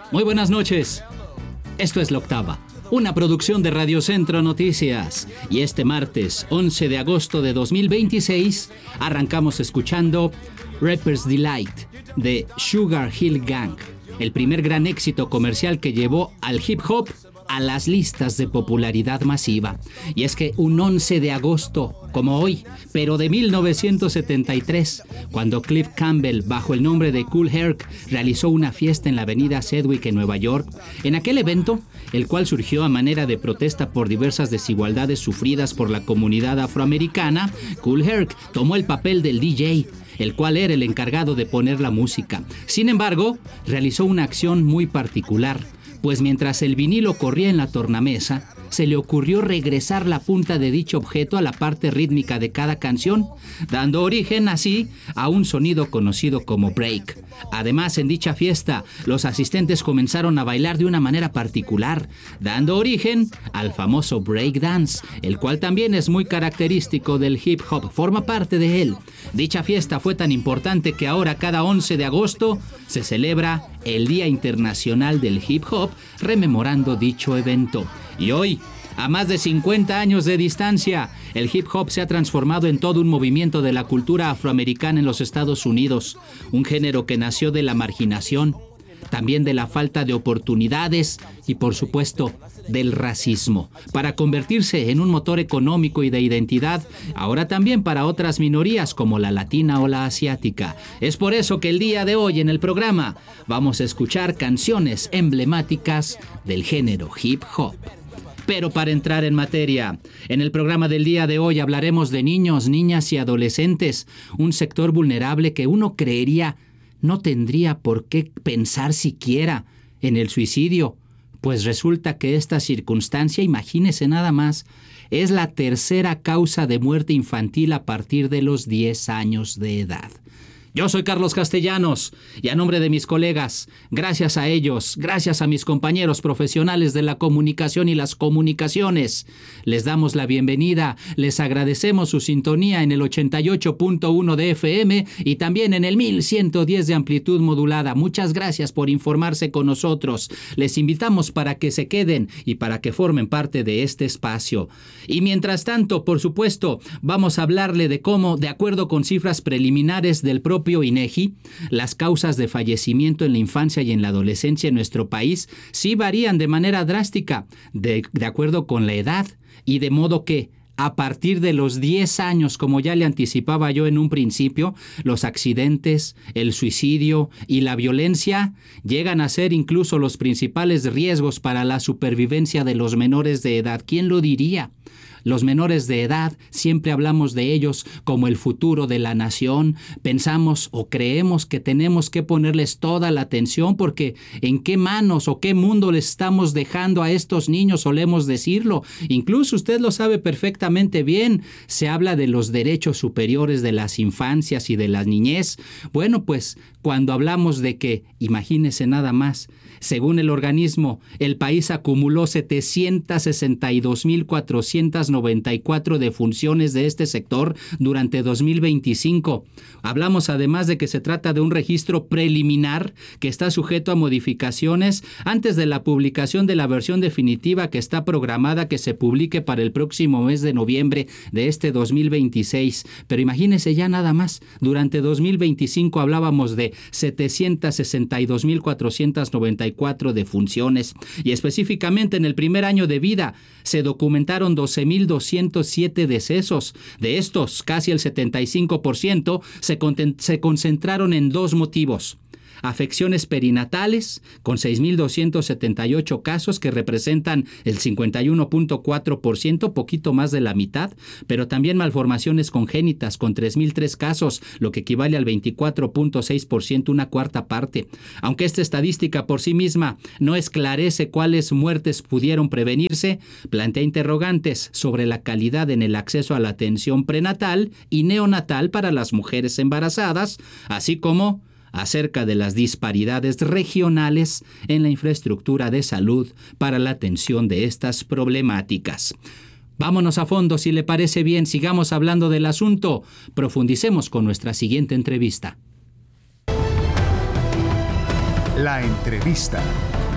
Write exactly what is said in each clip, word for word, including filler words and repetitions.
Muy buenas noches. Esto es La Octava, una producción de Radio Centro Noticias. Y este martes, once de agosto de dos mil veintiséis, arrancamos escuchando Rapper's Delight de Sugar Hill Gang, el primer gran éxito comercial que llevó al hip hop a las listas de popularidad masiva. Y es que un once de agosto, como hoy, pero de mil novecientos setenta y tres, cuando Cliff Campbell, bajo el nombre de Kool Herc, realizó una fiesta en la avenida Sedgwick en Nueva York, en aquel evento, el cual surgió a manera de protesta por diversas desigualdades sufridas por la comunidad afroamericana, Kool Herc tomó el papel del D J, el cual era el encargado de poner la música. Sin embargo, realizó una acción muy particular, pues mientras el vinilo corría en la tornamesa, se le ocurrió regresar la punta de dicho objeto a la parte rítmica de cada canción, dando origen así a un sonido conocido como break. Además, en dicha fiesta, los asistentes comenzaron a bailar de una manera particular, dando origen al famoso break dance, el cual también es muy característico del hip hop, forma parte de él. Dicha fiesta fue tan importante que ahora cada once de agosto se celebra el Día Internacional del Hip Hop, rememorando dicho evento. Y hoy, a más de cincuenta años de distancia, el hip hop se ha transformado en todo un movimiento de la cultura afroamericana en los Estados Unidos, un género que nació de la marginación, también de la falta de oportunidades y, por supuesto, del racismo, para convertirse en un motor económico y de identidad, ahora también para otras minorías como la latina o la asiática. Es por eso que el día de hoy en el programa vamos a escuchar canciones emblemáticas del género hip hop. Pero para entrar en materia, en el programa del día de hoy hablaremos de niños, niñas y adolescentes, un sector vulnerable que uno creería no tendría por qué pensar siquiera en el suicidio, pues resulta que esta circunstancia, imagínese nada más, es la tercera causa de muerte infantil a partir de los diez años de edad. Yo soy Carlos Castellanos y a nombre de mis colegas, gracias a ellos, gracias a mis compañeros profesionales de la comunicación y las comunicaciones, les damos la bienvenida, les agradecemos su sintonía en el ochenta y ocho punto uno de F M y también en el mil ciento diez de amplitud modulada. Muchas gracias por informarse con nosotros. Les invitamos para que se queden y para que formen parte de este espacio. Y mientras tanto, por supuesto, vamos a hablarle de cómo, de acuerdo con cifras preliminares del propio INEGI, las causas de fallecimiento en la infancia y en la adolescencia en nuestro país sí varían de manera drástica, de, de acuerdo con la edad, y de modo que a partir de los diez años, como ya le anticipaba yo en un principio, los accidentes, el suicidio y la violencia llegan a ser incluso los principales riesgos para la supervivencia de los menores de edad. ¿Quién lo diría? Los menores de edad, siempre hablamos de ellos como el futuro de la nación. Pensamos o creemos que tenemos que ponerles toda la atención porque ¿en qué manos o qué mundo les estamos dejando a estos niños? Solemos decirlo. Incluso usted lo sabe perfectamente bien. Se habla de los derechos superiores de las infancias y de la niñez. Bueno, pues cuando hablamos de que, imagínese nada más, según el organismo, el país acumuló setecientas sesenta y dos mil cuatrocientas noventa y cuatro defunciones de este sector durante dos mil veinticinco. Hablamos además de que se trata de un registro preliminar que está sujeto a modificaciones antes de la publicación de la versión definitiva que está programada que se publique para el próximo mes de noviembre de este dos mil veintiséis. Pero imagínese ya nada más, durante dos mil veinticinco hablábamos de setecientas sesenta y dos mil cuatrocientas noventa y cuatro defunciones y específicamente en el primer año de vida se documentaron doce mil doscientos siete decesos. De estos, casi el setenta y cinco por ciento se, con- se concentraron en dos motivos. Afecciones perinatales, con seis mil doscientos setenta y ocho casos que representan el cincuenta y uno punto cuatro por ciento, poquito más de la mitad, pero también malformaciones congénitas con tres mil tres casos, lo que equivale al veinticuatro punto seis por ciento, una cuarta parte. Aunque esta estadística por sí misma no esclarece cuáles muertes pudieron prevenirse, plantea interrogantes sobre la calidad en el acceso a la atención prenatal y neonatal para las mujeres embarazadas, así como acerca de las disparidades regionales en la infraestructura de salud para la atención de estas problemáticas. Vámonos a fondo, si le parece bien, sigamos hablando del asunto, profundicemos con nuestra siguiente entrevista. La entrevista.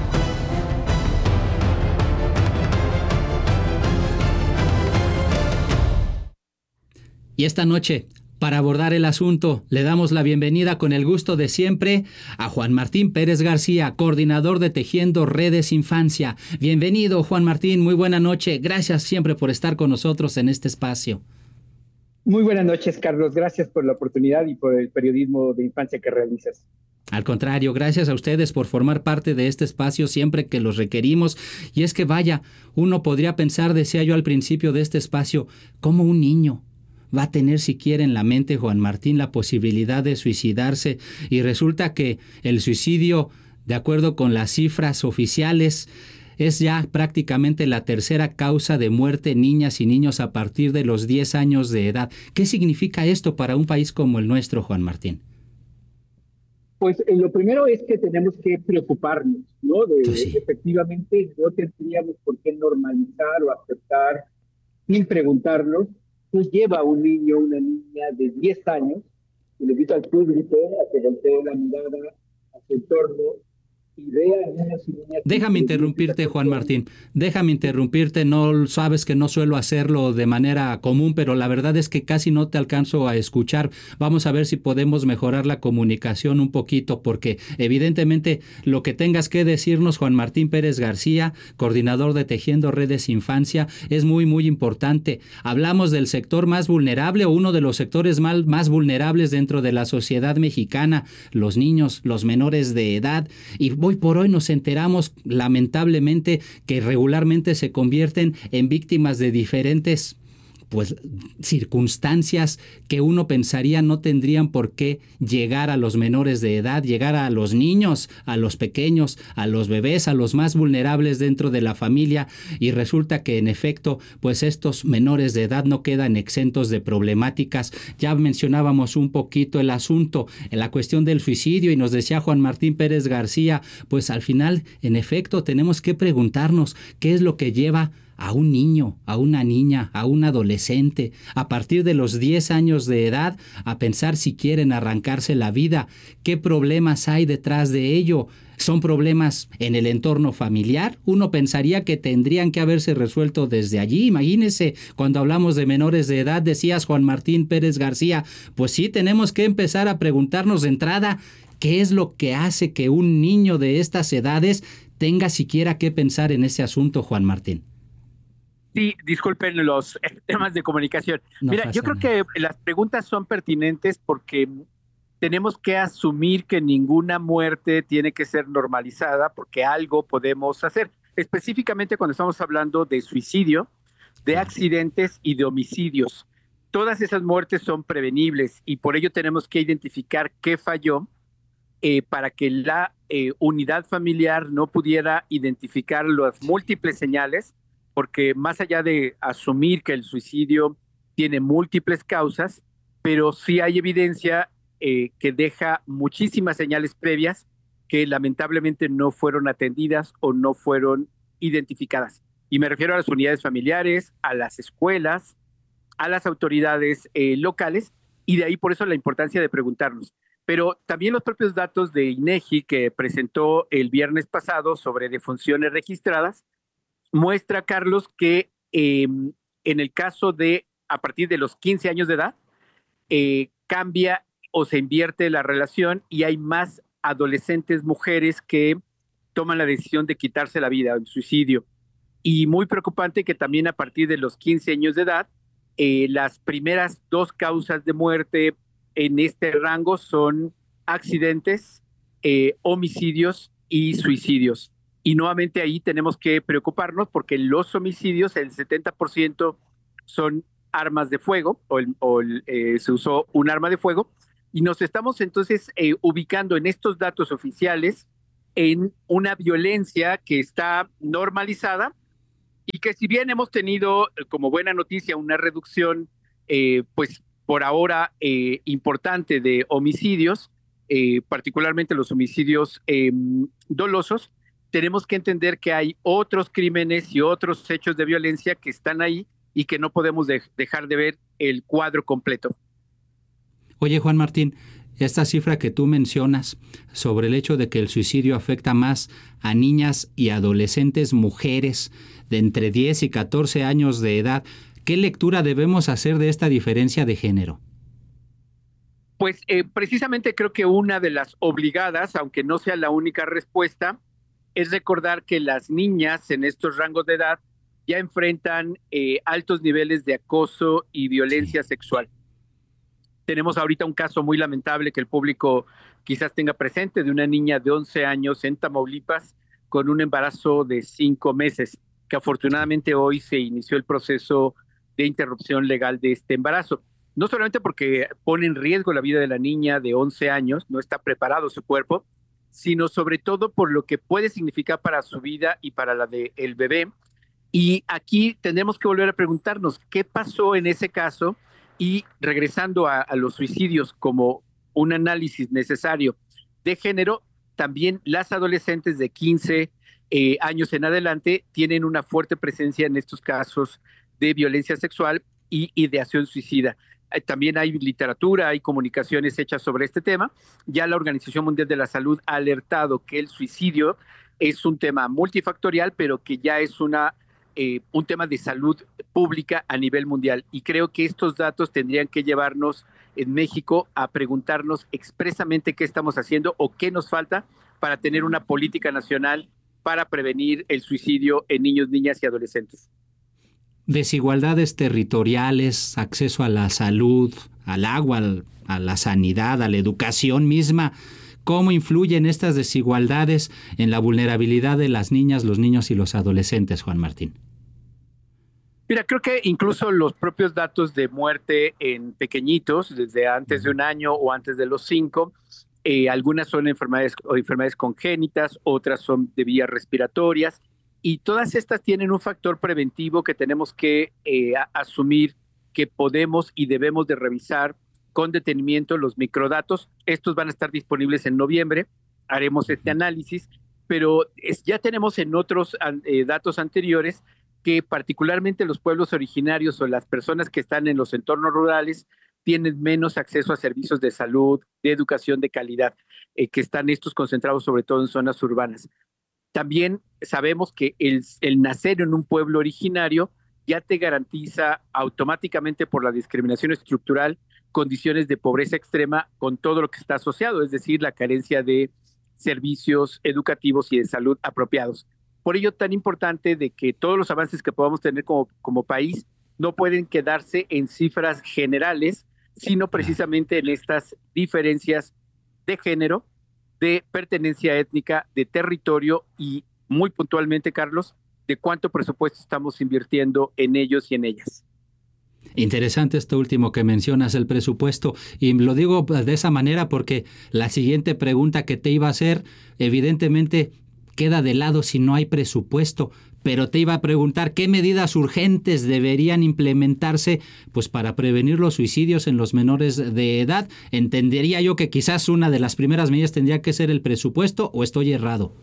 Y esta noche, para abordar el asunto, le damos la bienvenida con el gusto de siempre a Juan Martín Pérez García, coordinador de Tejiendo Redes Infancia. Bienvenido, Juan Martín, muy buena noche. Gracias siempre por estar con nosotros en este espacio. Muy buenas noches, Carlos. Gracias por la oportunidad y por el periodismo de infancia que realizas. Al contrario, gracias a ustedes por formar parte de este espacio siempre que los requerimos. Y es que vaya, uno podría pensar, decía yo al principio de este espacio, ¿cómo un niño va a tener siquiera en la mente, Juan Martín, la posibilidad de suicidarse? Y resulta que el suicidio, de acuerdo con las cifras oficiales, es ya prácticamente la tercera causa de muerte en niñas y niños a partir de los diez años de edad. ¿Qué significa esto para un país como el nuestro, Juan Martín? Pues eh, lo primero es que tenemos que preocuparnos, ¿no? De, Pues sí. Efectivamente, no tendríamos por qué normalizar o aceptar sin preguntarnos qué lleva a un niño o una niña de diez años, y le invito al público a que voltee la mirada a su entorno y vea a niños y niñas. Déjame interrumpirte, Juan Martín. Déjame interrumpirte. No sabes que no suelo hacerlo de manera común, pero la verdad es que casi no te alcanzo a escuchar. Vamos a ver si podemos mejorar la comunicación un poquito, porque evidentemente lo que tengas que decirnos, Juan Martín Pérez García, coordinador de Tejiendo Redes Infancia, es muy, muy importante. Hablamos del sector más vulnerable o uno de los sectores más, más vulnerables dentro de la sociedad mexicana, los niños, los menores de edad, y hoy por hoy nos enteramos lamentablemente que regularmente se convierten en víctimas de diferentes pues circunstancias que uno pensaría no tendrían por qué llegar a los menores de edad, llegar a los niños, a los pequeños, a los bebés, a los más vulnerables dentro de la familia, y resulta que en efecto pues estos menores de edad no quedan exentos de problemáticas. Ya mencionábamos un poquito el asunto en la cuestión del suicidio y nos decía Juan Martín Pérez García, pues al final en efecto tenemos que preguntarnos qué es lo que lleva a un niño, a una niña, a un adolescente, a partir de los diez años de edad, a pensar si quieren arrancarse la vida. ¿Qué problemas hay detrás de ello? ¿Son problemas en el entorno familiar? Uno pensaría que tendrían que haberse resuelto desde allí. Imagínese, cuando hablamos de menores de edad, decías Juan Martín Pérez García, pues sí, tenemos que empezar a preguntarnos de entrada, ¿qué es lo que hace que un niño de estas edades tenga siquiera que pensar en ese asunto, Juan Martín? Sí, disculpen los temas de comunicación. No Mira, yo creo nada. que las preguntas son pertinentes porque tenemos que asumir que ninguna muerte tiene que ser normalizada porque algo podemos hacer. Específicamente cuando estamos hablando de suicidio, de accidentes y de homicidios. Todas esas muertes son prevenibles y por ello tenemos que identificar qué falló eh, para que la eh, unidad familiar no pudiera identificar las múltiples señales, porque más allá de asumir que el suicidio tiene múltiples causas, pero sí hay evidencia eh, que deja muchísimas señales previas que lamentablemente no fueron atendidas o no fueron identificadas. Y me refiero a las unidades familiares, a las escuelas, a las autoridades eh, locales, y de ahí por eso la importancia de preguntarnos. Pero también los propios datos de INEGI que presentó el viernes pasado sobre defunciones registradas, muestra, Carlos, que eh, en el caso de a partir de los quince años de edad, eh, cambia o se invierte la relación y hay más adolescentes mujeres que toman la decisión de quitarse la vida, el suicidio. Y muy preocupante que también a partir de los quince años de edad, eh, las primeras dos causas de muerte en este rango son accidentes, eh, homicidios y suicidios. Y nuevamente ahí tenemos que preocuparnos porque los homicidios, el setenta por ciento son armas de fuego o, el, o el, eh, se usó un arma de fuego, y nos estamos entonces eh, ubicando en estos datos oficiales en una violencia que está normalizada y que si bien hemos tenido como buena noticia una reducción eh, pues por ahora eh, importante de homicidios, eh, particularmente los homicidios eh, dolosos, tenemos que entender que hay otros crímenes y otros hechos de violencia que están ahí y que no podemos de- dejar de ver el cuadro completo. Oye, Juan Martín, esta cifra que tú mencionas sobre el hecho de que el suicidio afecta más a niñas y adolescentes mujeres de entre diez y catorce años de edad, ¿Qué lectura debemos hacer de esta diferencia de género? Pues eh, precisamente creo que una de las obligadas, aunque no sea la única respuesta, es recordar que las niñas en estos rangos de edad ya enfrentan eh, altos niveles de acoso y violencia Sí. sexual. Tenemos ahorita un caso muy lamentable que el público quizás tenga presente de una niña de once años en Tamaulipas con un embarazo de cinco meses, que afortunadamente hoy se inició el proceso de interrupción legal de este embarazo. No solamente porque pone en riesgo la vida de la niña de once años, no está preparado su cuerpo, sino sobre todo por lo que puede significar para su vida y para la del bebé. Y aquí tenemos que volver a preguntarnos qué pasó en ese caso y regresando a, a los suicidios como un análisis necesario de género, también las adolescentes de quince eh, años en adelante tienen una fuerte presencia en estos casos de violencia sexual y ideación suicida. Eh, También hay literatura, hay comunicaciones hechas sobre este tema. Ya la Organización Mundial de la Salud ha alertado que el suicidio es un tema multifactorial, pero que ya es una eh, un tema de salud pública a nivel mundial. Y creo que estos datos tendrían que llevarnos en México a preguntarnos expresamente qué estamos haciendo o qué nos falta para tener una política nacional para prevenir el suicidio en niños, niñas y adolescentes. Desigualdades territoriales, acceso a la salud, al agua, al- a la sanidad, a la educación misma. ¿Cómo influyen estas desigualdades en la vulnerabilidad de las niñas, los niños y los adolescentes, Juan Martín? Mira, creo que incluso los propios datos de muerte en pequeñitos, desde antes de un año o antes de los cinco, eh, algunas son enfermedades o enfermedades congénitas, otras son de vías respiratorias, y todas estas tienen un factor preventivo que tenemos que eh, a- asumir que podemos y debemos de revisar con detenimiento los microdatos. Estos van a estar disponibles en noviembre, haremos este análisis, pero es- ya tenemos en otros an- eh, datos anteriores que particularmente los pueblos originarios o las personas que están en los entornos rurales tienen menos acceso a servicios de salud, de educación de calidad, eh, que están estos concentrados sobre todo en zonas urbanas. También sabemos que el, el nacer en un pueblo originario ya te garantiza automáticamente por la discriminación estructural condiciones de pobreza extrema con todo lo que está asociado, es decir, la carencia de servicios educativos y de salud apropiados. Por ello, tan importante de que todos los avances que podamos tener como, como país no pueden quedarse en cifras generales, sino Claro. precisamente en estas diferencias de género, de pertenencia étnica, de territorio y muy puntualmente, Carlos, de cuánto presupuesto estamos invirtiendo en ellos y en ellas. Interesante esto último que mencionas, el presupuesto, y lo digo de esa manera porque la siguiente pregunta que te iba a hacer, evidentemente queda de lado si no hay presupuesto, pero te iba a preguntar qué medidas urgentes deberían implementarse pues para prevenir los suicidios en los menores de edad. Entendería yo que quizás una de las primeras medidas tendría que ser el presupuesto, ¿o estoy errado?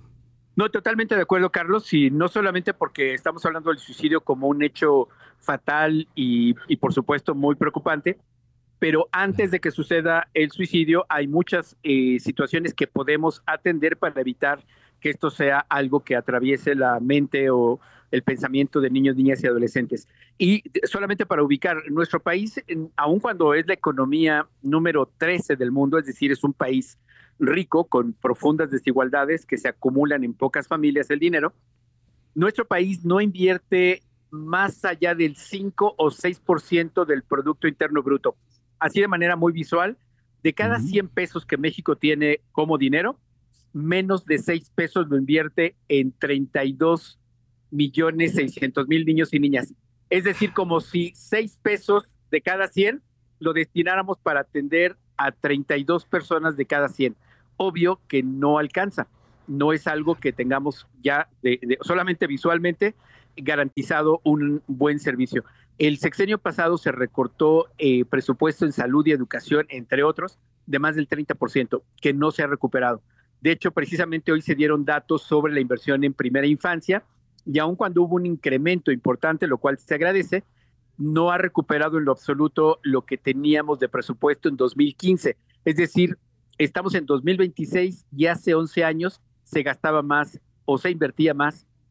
No, totalmente de acuerdo, Carlos, y no solamente porque estamos hablando del suicidio como un hecho fatal y, y por supuesto muy preocupante, pero antes Claro. de que suceda el suicidio hay muchas eh, situaciones que podemos atender para evitar que esto sea algo que atraviese la mente o el pensamiento de niños, niñas y adolescentes. Y solamente para ubicar, nuestro país, en, aun cuando es la economía número trece del mundo, es decir, es un país rico con profundas desigualdades que se acumulan en pocas familias el dinero, nuestro país no invierte más allá del cinco o seis por ciento del Producto Interno Bruto. Así de manera muy visual, de cada Mm. cien pesos que México tiene como dinero, menos de seis pesos lo invierte en treinta y dos millones seiscientos mil niños y niñas. Es decir, como si seis pesos de cada cien lo destináramos para atender a treinta y dos personas de cada cien. Obvio que no alcanza, no es algo que tengamos ya de, de, solamente visualmente garantizado un buen servicio. El sexenio pasado se recortó eh, presupuesto en salud y educación, entre otros, de más del treinta por ciento, que no se ha recuperado. De hecho, precisamente hoy se dieron datos sobre la inversión en primera infancia y aun cuando hubo un incremento importante, lo cual se agradece, no ha recuperado en lo absoluto lo que teníamos de presupuesto en dos mil quince. Es decir, estamos en dos mil veintiséis y hace once años se gastaba más o se invertía más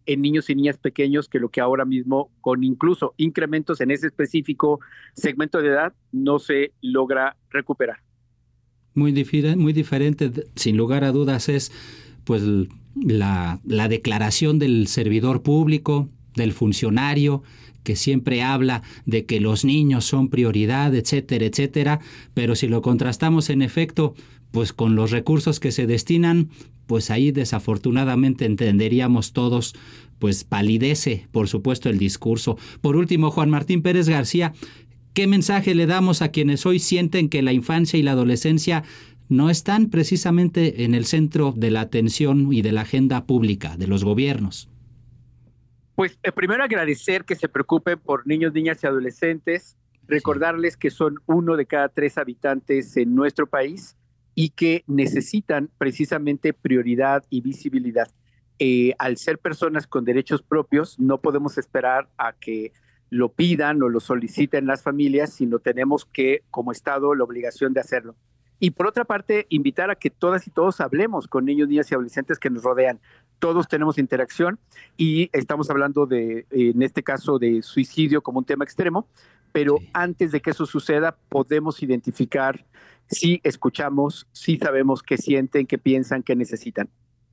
en niños y niñas pequeños que lo que ahora mismo, con incluso incrementos en ese específico segmento de edad, no se logra recuperar. Muy, difir- muy diferente, sin lugar a dudas, es pues la, la declaración del servidor público, del funcionario, que siempre habla de que los niños son prioridad, etcétera, etcétera, pero si lo contrastamos en efecto, pues con los recursos que se destinan, pues ahí desafortunadamente entenderíamos todos, pues palidece, por supuesto, el discurso. Por último, Juan Martín Pérez García, ¿qué mensaje le damos a quienes hoy sienten que la infancia y la adolescencia no están precisamente en el centro de la atención y de la agenda pública de los gobiernos? Pues eh, primero agradecer que se preocupen por niños, niñas y adolescentes, recordarles que son uno de cada tres habitantes en nuestro país y que necesitan precisamente prioridad y visibilidad. Eh, al ser personas con derechos propios, no podemos esperar a que lo pidan o lo soliciten las familias, sino tenemos que, como Estado, la obligación de hacerlo. Y por otra parte, invitar a que todas y todos hablemos con niños, niñas y adolescentes que nos rodean. Todos tenemos interacción y estamos hablando de, en este caso, de suicidio como un tema extremo, pero sí. Antes de que eso suceda, podemos identificar si escuchamos, si sabemos qué sienten, qué piensan, qué necesitan.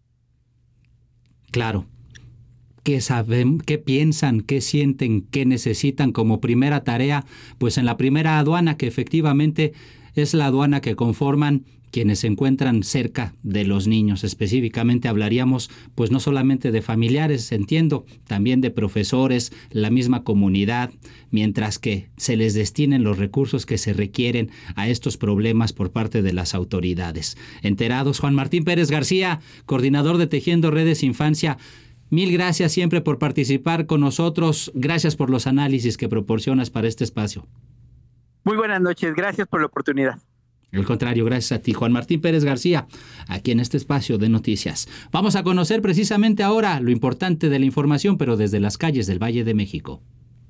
Claro. ¿Qué saben, qué piensan, qué sienten, qué necesitan como primera tarea? Pues en la primera aduana, que efectivamente es la aduana que conforman quienes se encuentran cerca de los niños. Específicamente hablaríamos pues no solamente de familiares, entiendo, también de profesores, la misma comunidad, mientras que se les destinen los recursos que se requieren a estos problemas por parte de las autoridades. Enterados, Juan Martín Pérez García, coordinador de Tejiendo Redes Infancia, mil gracias siempre por participar con nosotros. Gracias por los análisis que proporcionas para este espacio. Muy buenas noches, gracias por la oportunidad. Al contrario, gracias a ti, Juan Martín Pérez García, aquí en este espacio de noticias. Vamos a conocer precisamente ahora lo importante de la información, pero desde las calles del Valle de México.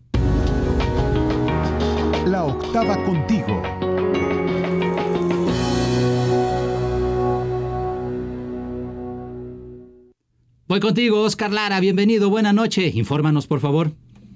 La octava contigo. Voy contigo, Oscar Lara, bienvenido, buena noche. Infórmanos, por favor.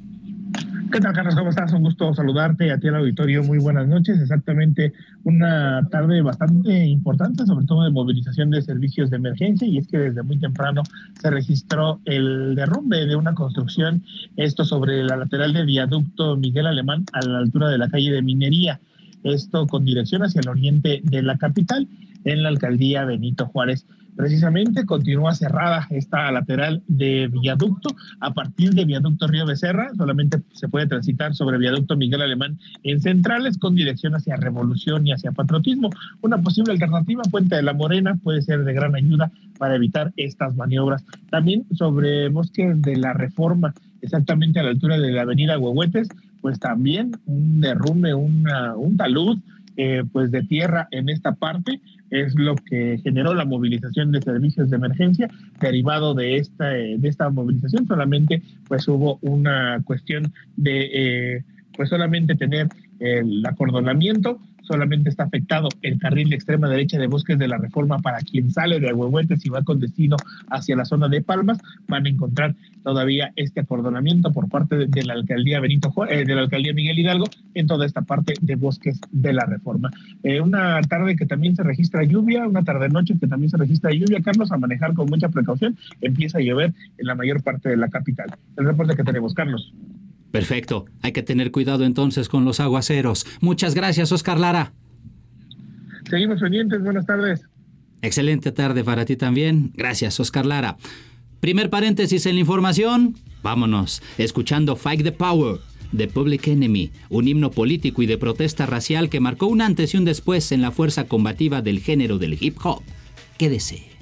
¿Qué tal, Carlos? ¿Cómo estás? Un gusto saludarte, a ti al auditorio. Muy buenas noches. Exactamente una tarde bastante importante, sobre todo de movilización de servicios de emergencia, y es que desde muy temprano se registró el derrumbe de una construcción, esto sobre la lateral de viaducto Miguel Alemán, a la altura de la calle de Minería, esto con dirección hacia el oriente de la capital, en la alcaldía Benito Juárez. Precisamente continúa cerrada esta lateral de viaducto. A partir de viaducto Río Becerra solamente se puede transitar sobre viaducto Miguel Alemán en centrales con dirección hacia Revolución y hacia Patriotismo. Una posible alternativa, Puente de la Morena, puede ser de gran ayuda para evitar estas maniobras. También sobre Bosques de la Reforma, exactamente a la altura de la avenida Huehuetes, pues también un derrumbe, una, un talud eh, pues de tierra en esta parte, es lo que generó la movilización de servicios de emergencia. Derivado de esta, de esta movilización solamente pues hubo una cuestión de eh, pues solamente tener el acordonamiento. Solamente está afectado el carril de extrema derecha de Bosques de la Reforma para quien sale de Huehuetes y va con destino hacia la zona de Palmas. Van a encontrar todavía este acordonamiento por parte de, de la alcaldía Benito Juárez, eh, de la alcaldía Miguel Hidalgo, en toda esta parte de Bosques de la Reforma. Eh, una tarde que también se registra lluvia, una tarde-noche que también se registra lluvia, Carlos, a manejar con mucha precaución. Empieza a llover en la mayor parte de la capital. El reporte que tenemos, Carlos. Perfecto. Hay que tener cuidado entonces con los aguaceros. Muchas gracias, Oscar Lara. Seguimos pendientes. Buenas tardes. Excelente tarde para ti también. Gracias, Oscar Lara. Primer paréntesis en la información. Vámonos. Escuchando Fight the Power de Public Enemy, un himno político y de protesta racial que marcó un antes y un después en la fuerza combativa del género del hip hop. Quédese.